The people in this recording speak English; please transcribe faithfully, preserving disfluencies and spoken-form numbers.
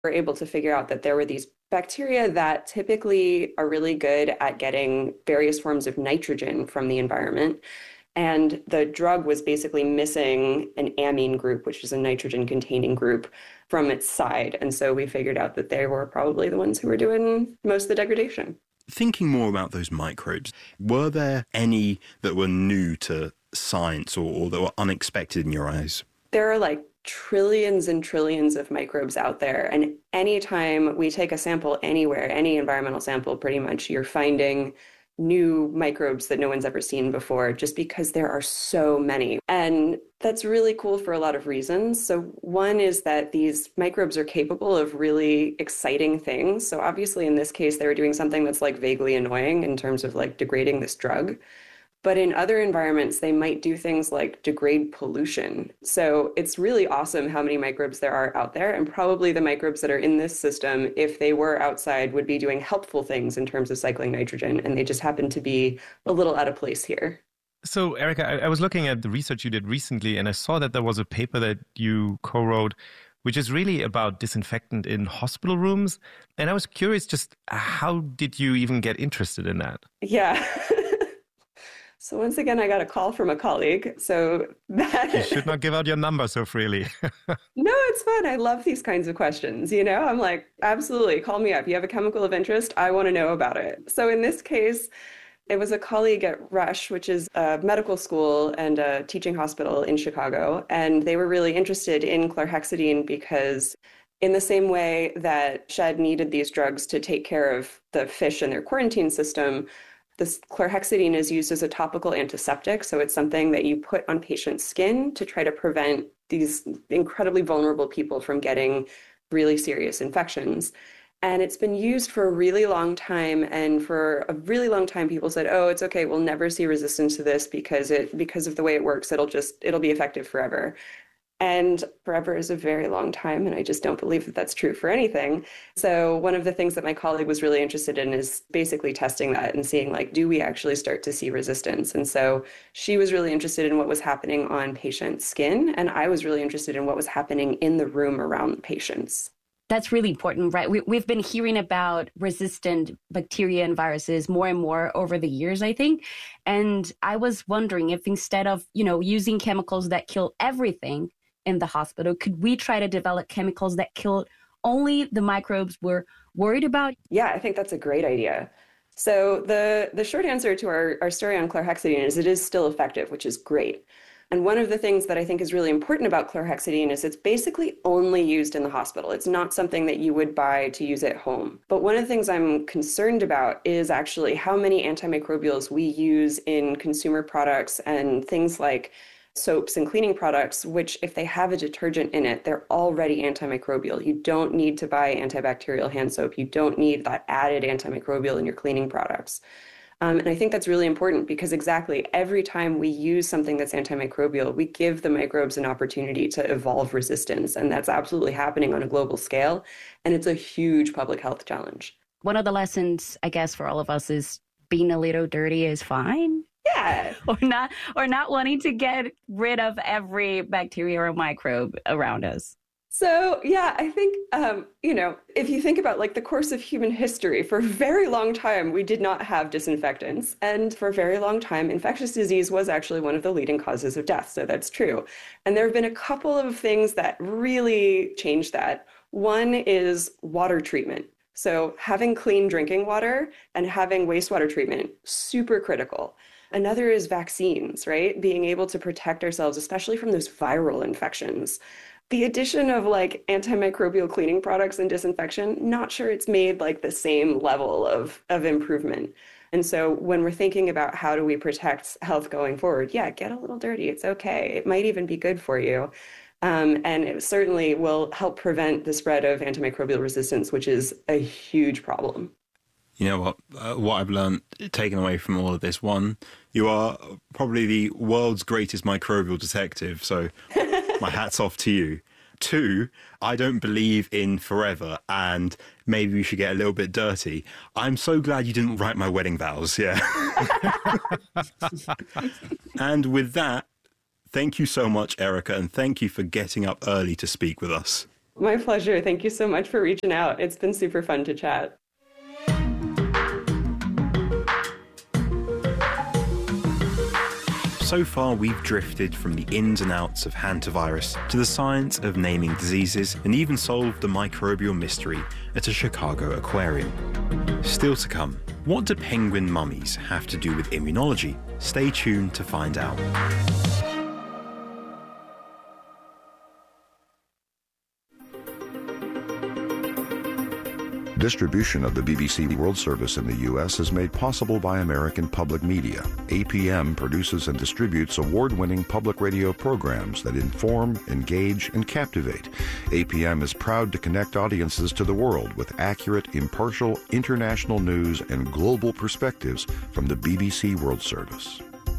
We're able to figure out that there were these bacteria that typically are really good at getting various forms of nitrogen from the environment. And the drug was basically missing an amine group, which is a nitrogen containing group, from its side. And so we figured out that they were probably the ones who were doing most of the degradation. Thinking more about those microbes, were there any that were new to science or, or that were unexpected in your eyes? There are like trillions and trillions of microbes out there. And anytime we take a sample anywhere, any environmental sample, pretty much, you're finding new microbes that no one's ever seen before, just because there are so many. And that's really cool for a lot of reasons. So one is that these microbes are capable of really exciting things. So obviously in this case, they were doing something that's like vaguely annoying in terms of like degrading this drug. But in other environments, they might do things like degrade pollution. So it's really awesome how many microbes there are out there. And probably the microbes that are in this system, if they were outside, would be doing helpful things in terms of cycling nitrogen. And they just happen to be a little out of place here. So, Erica, I, I was looking at the research you did recently, and I saw that there was a paper that you co-wrote, which is really about disinfectant in hospital rooms. And I was curious, just how did you even get interested in that? Yeah. So once again, I got a call from a colleague. So that you should not give out your number so freely. No, it's fun. I love these kinds of questions. You know, I'm like, absolutely, call me up. You have a chemical of interest. I want to know about it. So in this case, it was a colleague at Rush, which is a medical school and a teaching hospital in Chicago. And they were really interested in chlorhexidine because in the same way that Shed needed these drugs to take care of the fish in their quarantine system, this chlorhexidine is used as a topical antiseptic. So it's something that you put on patients' skin to try to prevent these incredibly vulnerable people from getting really serious infections. And it's been used for a really long time. And for a really long time, people said, oh, it's okay, we'll never see resistance to this because it because of the way it works, it'll just, it'll be effective forever. And forever is a very long time, and I just don't believe that that's true for anything. So one of the things that my colleague was really interested in is basically testing that and seeing, like, do we actually start to see resistance? And so she was really interested in what was happening on patients' skin, and I was really interested in what was happening in the room around patients. That's really important, right? We, we've been hearing about resistant bacteria and viruses more and more over the years, I think. And I was wondering if instead of, you know, using chemicals that kill everything in the hospital, could we try to develop chemicals that kill only the microbes we're worried about? Yeah, I think that's a great idea. So the, the short answer to our, our story on chlorhexidine is it is still effective, which is great. And one of the things that I think is really important about chlorhexidine is it's basically only used in the hospital. It's not something that you would buy to use at home. But one of the things I'm concerned about is actually how many antimicrobials we use in consumer products and things like soaps and cleaning products, which if they have a detergent in it, they're already antimicrobial. You don't need to buy antibacterial hand soap. You don't need that added antimicrobial in your cleaning products. Um, and I think that's really important because exactly every time we use something that's antimicrobial, we give the microbes an opportunity to evolve resistance. And that's absolutely happening on a global scale. And it's a huge public health challenge. One of the lessons, I guess, for all of us is being a little dirty is fine. Yeah. Or not, or not wanting to get rid of every bacteria or microbe around us. So, yeah, I think, um, you know, if you think about like the course of human history, for a very long time, we did not have disinfectants. And for a very long time, infectious disease was actually one of the leading causes of death. So that's true. And there have been a couple of things that really changed that. One is water treatment. So having clean drinking water and having wastewater treatment, super critical. Another is vaccines, right? Being able to protect ourselves, especially from those viral infections. The addition of like antimicrobial cleaning products and disinfection, not sure it's made like the same level of, of improvement. And so when we're thinking about how do we protect health going forward, yeah, get a little dirty. It's okay. It might even be good for you. Um, and it certainly will help prevent the spread of antimicrobial resistance, which is a huge problem. You know what, uh, what I've learned, taken away from all of this, one, you are probably the world's greatest microbial detective, so my hat's off to you. Two, I don't believe in forever, and maybe we should get a little bit dirty. I'm so glad you didn't write my wedding vows, yeah. And with that, thank you so much, Erica, and thank you for getting up early to speak with us. My pleasure. Thank you so much for reaching out. It's been super fun to chat. So far, we've drifted from the ins and outs of hantavirus to the science of naming diseases and even solved the microbial mystery at a Chicago aquarium. Still to come, what do penguin mummies have to do with immunology? Stay tuned to find out. Distribution of the B B C World Service in the U S is made possible by American Public Media. A P M produces and distributes award-winning public radio programs that inform, engage, and captivate. A P M is proud to connect audiences to the world with accurate, impartial, international news and global perspectives from the B B C World Service.